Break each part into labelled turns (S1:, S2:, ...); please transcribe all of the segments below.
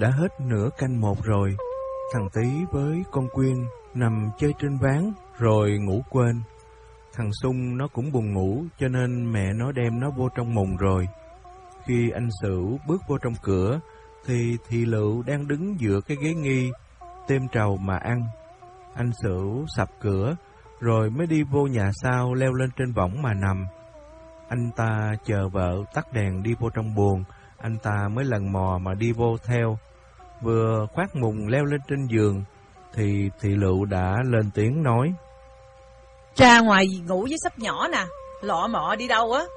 S1: đã hết nửa canh một rồi. Thằng Tí với con Quyên nằm chơi trên ván rồi ngủ quên. Thằng Sung nó cũng buồn ngủ cho nên mẹ nó đem nó vô trong mùng rồi. Khi anh Sửu bước vô trong cửa thì Thị Lựu đang đứng giữa cái ghế nghi, têm trầu mà ăn. Anh Sửu sập cửa rồi mới đi vô nhà sau leo lên trên võng mà nằm. Anh ta chờ vợ tắt đèn đi vô trong buồng, anh ta mới lần mò mà đi vô theo. Vừa khoác mùng leo lên trên giường thì Thị Lựu đã lên tiếng nói:
S2: Ra ngoài ngủ với sắp nhỏ nè, lọ mọ đi đâu á?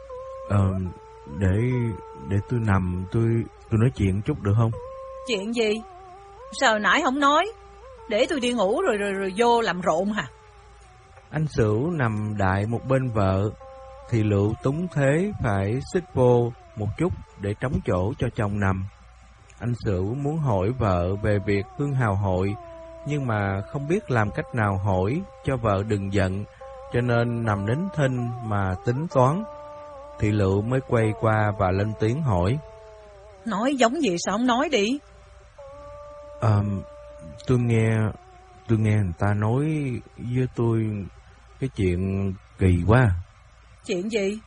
S1: Để tôi nằm, tôi nói chuyện chút được không?
S2: Chuyện gì? Sao nãy không nói? Để tôi đi ngủ rồi vô làm rộn hả?
S1: Anh Sửu nằm đại một bên vợ, Thị Lựu túng thế phải xích vô một chút để trống chỗ cho chồng nằm. Anh Sửu muốn hỏi vợ về việc hương hào hội, nhưng mà không biết làm cách nào hỏi cho vợ đừng giận, cho nên nằm nín thinh mà tính toán. Thị Lựu mới quay qua và lên tiếng hỏi:
S2: Nói giống gì sao không nói đi?
S1: Tôi nghe người ta nói với tôi cái chuyện kỳ quá.
S2: Chuyện gì?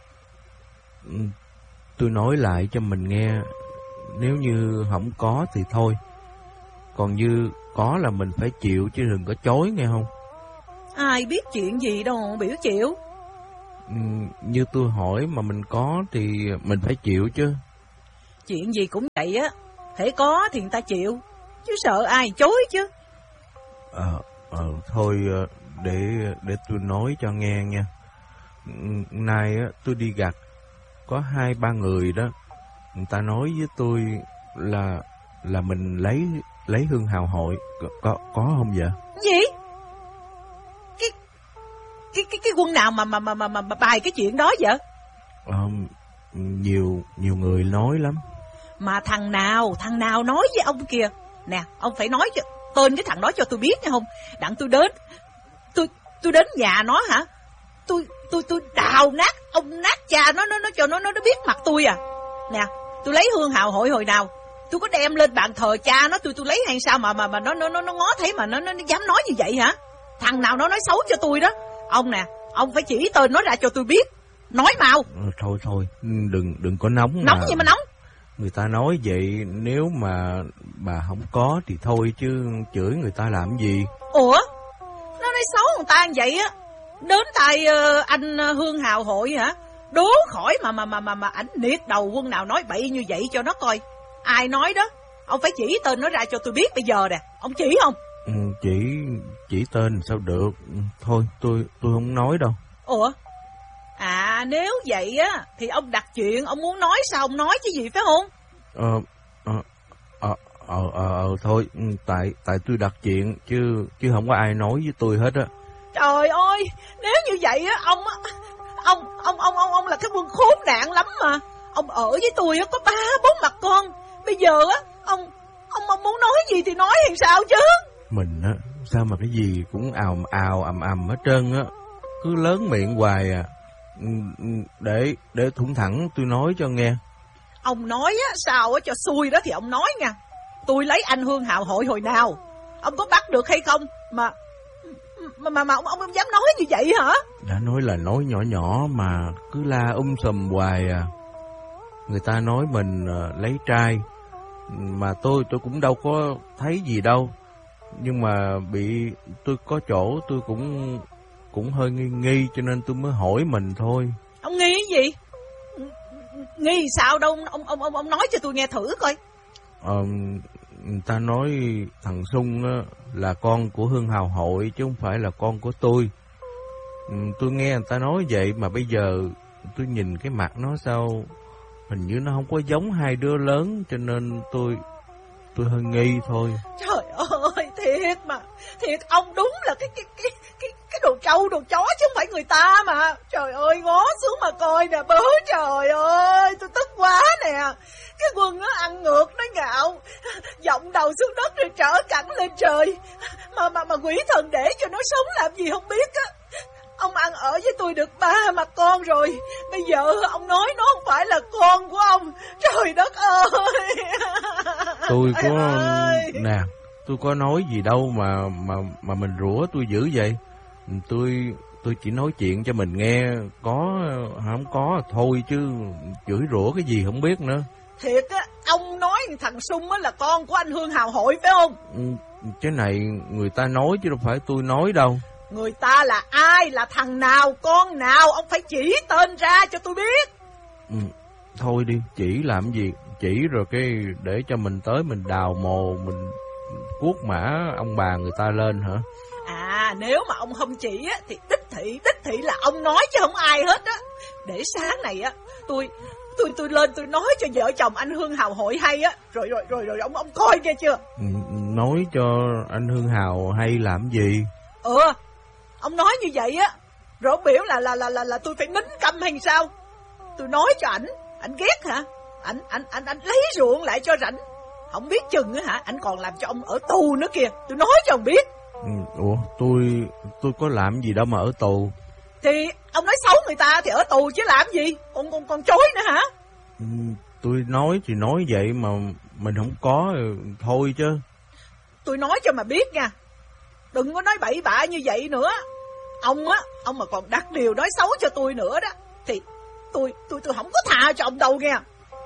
S1: Tôi nói lại cho mình nghe. Nếu như không có thì thôi, còn như có là mình phải chịu chứ đừng có chối nghe không?
S2: Ai biết chuyện gì đâu biểu chịu.
S1: Như tôi hỏi mà mình có thì mình phải chịu chứ.
S2: Chuyện gì cũng vậy á, thể có thì người ta chịu, chứ sợ ai chối chứ.
S1: Thôi để tôi nói cho nghe nha. Nay á tôi đi gặt, có 2-3 người đó, người ta nói với tôi là mình lấy hương hào hội, có không vậy?
S2: Gì? Cái quân nào mà bài cái chuyện đó vậy?
S1: Nhiều người nói lắm.
S2: Mà thằng nào nói với ông kìa? Nè, ông phải nói cho tên cái thằng đó cho tôi biết nha không? Đặng tôi đến, tôi đến nhà nó hả? Tôi đào nát ông nát cha nó cho nó biết mặt tôi à. Nè, tôi lấy hương hào hội hồi nào tôi có đem lên bàn thờ cha nó, tôi lấy hay sao mà nó ngó thấy mà nó dám nói như vậy hả? Thằng nào nó nói xấu cho tôi đó. Ông nè, ông phải chỉ tên nó ra cho tôi biết. Nói mau.
S1: Thôi, đừng có nóng.
S2: Nóng gì mà nóng?
S1: Người ta nói vậy, nếu mà bà không có thì thôi chứ chửi người ta làm gì.
S2: Ủa? Nó nói xấu người ta như vậy á, đến tay anh hương hào hội hả? Đố khỏi mà ảnh liệt đầu quân nào nói bậy như vậy cho nó coi. Ai nói đó? Ông phải chỉ tên nó ra cho tôi biết bây giờ nè. Ông chỉ không?
S1: Chỉ tên sao được. Thôi tôi không nói đâu.
S2: Ủa? À, nếu vậy á thì ông đặt chuyện, ông muốn nói sao ông nói chứ gì phải không?
S1: Thôi, tại tôi đặt chuyện chứ không có ai nói với tôi hết á.
S2: Trời ơi, nếu như vậy á, ông là cái quân khốn nạn lắm mà. Ông ở với tôi á có 3-4 mặt con. Bây giờ á, ông muốn nói gì thì nói thì sao chứ?
S1: Mình á, sao mà cái gì cũng ầm hết trơn á, cứ lớn miệng hoài à. Để thủng thẳng tôi nói cho nghe.
S2: Ông nói á, sao á cho xui đó thì ông nói nha. Tôi lấy anh hương hào hội hồi nào? Ông có bắt được hay không? Mà ông dám nói như vậy hả?
S1: Đã nói là nói nhỏ mà cứ la sùm hoài à. Người ta nói mình lấy trai, mà tôi cũng đâu có thấy gì đâu. Nhưng mà bị tôi có chỗ tôi cũng hơi nghi cho nên tôi mới hỏi mình thôi.
S2: Ông nghi cái gì? Nghi sao đâu? Ông nói cho tôi nghe thử coi.
S1: Người ta nói thằng Sung là con của hương hào hội chứ không phải là con của tôi. Tôi nghe người ta nói vậy mà bây giờ tôi nhìn cái mặt nó sao hình như nó không có giống hai đứa lớn, cho nên tôi hơi nghi thôi.
S2: Trời ơi, thiệt ông đúng là cái đồ trâu đồ chó chứ không phải người ta mà. Trời ơi, ngó xuống mà coi nè bớ, trời ơi, tôi tức quá nè. Cái quân nó ăn ngược, nó ngạo, giọng đầu xuống đất rồi trở cẳng lên trời. Mà quỷ thần để cho nó sống làm gì không biết á. Ông ăn ở với tôi được 3 mặt con rồi, bây giờ ông nói nó không phải là con của ông. Trời đất ơi.
S1: Tôi có... Nè, tôi có nói gì đâu mà mình rủa tôi dữ vậy. Tôi chỉ nói chuyện cho mình nghe, có không có thôi chứ chửi rủa cái gì không biết nữa.
S2: Thiệt á, ông nói thằng Sung á là con của anh Hương Hào Hội phải không?
S1: Cái này người ta nói chứ đâu phải tôi nói đâu.
S2: Người ta là ai, là thằng nào, con nào, ông phải chỉ tên ra cho tôi biết.
S1: Thôi đi, chỉ làm gì? Chỉ rồi cái để cho mình tới mình đào mồ, mình cuốc mã ông bà người ta lên hả?
S2: À, nếu mà ông không chỉ á thì đích thị là ông nói chứ không ai hết á. Để sáng này á, tôi lên tôi nói cho vợ chồng anh Hương Hào Hội hay á, rồi ông coi nghe chưa?
S1: Nói cho anh Hương Hào hay làm gì?
S2: Ông nói như vậy á, rồi ông biểu là tôi phải nín câm hay sao? Tôi nói cho ảnh ghét hả? Ảnh lấy ruộng lại cho rảnh. Không biết chừng á hả, ảnh còn làm cho ông ở tù nữa kìa. Tôi nói cho ông biết.
S1: Ủa, tôi có làm gì đâu mà ở tù.
S2: Thì ông nói xấu người ta thì ở tù chứ làm gì? Còn chối nữa hả?
S1: Tôi nói thì nói vậy mà mình không có thôi chứ.
S2: Tôi nói cho mà biết nha, đừng có nói bậy bạ như vậy nữa. Ông mà còn đặt điều nói xấu cho tôi nữa đó thì tôi không có tha cho ông đâu nghe.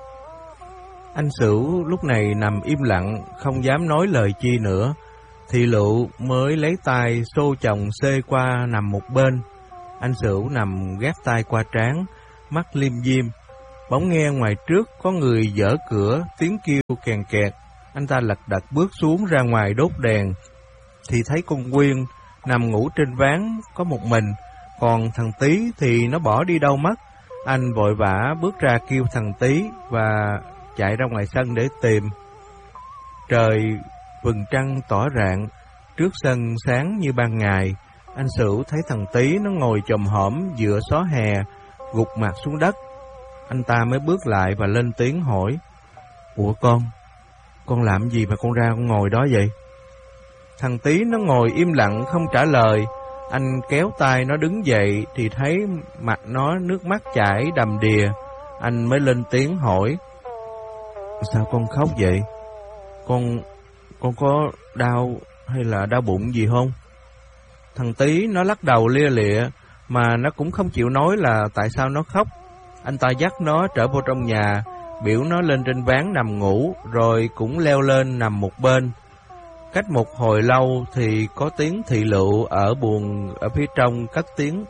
S1: Anh Sửu lúc này nằm im lặng, không dám nói lời chi nữa. Thị Lựu mới lấy tay xô chồng xê qua nằm một bên. Anh Sửu nằm gác tay qua trán, mắt liêm diêm. Bỗng nghe ngoài trước có người dở cửa, tiếng kêu kèn kẹt. Anh ta lật đật bước xuống ra ngoài đốt đèn, thì thấy con Quyên nằm ngủ trên ván có một mình, còn thằng Tí thì nó bỏ đi đâu mất. Anh vội vã bước ra kêu thằng Tí và chạy ra ngoài sân để tìm. Trời vầng trăng tỏ rạng, trước sân sáng như ban ngày. Anh Sửu thấy thằng Tí nó ngồi chồm hổm giữa xó hè, gục mặt xuống đất. Anh ta mới bước lại và lên tiếng hỏi: Ủa con làm gì mà con ra con ngồi đó vậy? Thằng Tí nó ngồi im lặng không trả lời. Anh kéo tay nó đứng dậy thì thấy mặt nó nước mắt chảy đầm đìa. Anh mới lên tiếng hỏi: Sao con khóc vậy? Con có đau hay là đau bụng gì không? Thằng Tí nó lắc đầu lia lịa, mà nó cũng không chịu nói là tại sao nó khóc. Anh ta dắt nó trở vô trong nhà, biểu nó lên trên ván nằm ngủ, rồi cũng leo lên nằm một bên. Cách một hồi lâu thì có tiếng Thị Lựu ở buồng ở phía trong cất tiếng: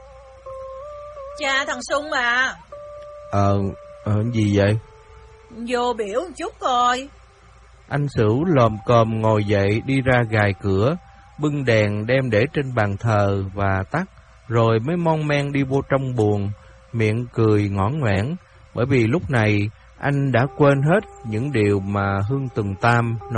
S2: Cha thằng Sung à.
S1: Gì vậy?
S2: Vô biểu một chút coi.
S1: Anh Sửu lồm cồm ngồi dậy đi ra gài cửa, bưng đèn đem để trên bàn thờ và tắt, rồi mới mon men đi vô trong buồng, miệng cười ngõn ngoẻn, bởi vì lúc này anh đã quên hết những điều mà Hương Tuần Tam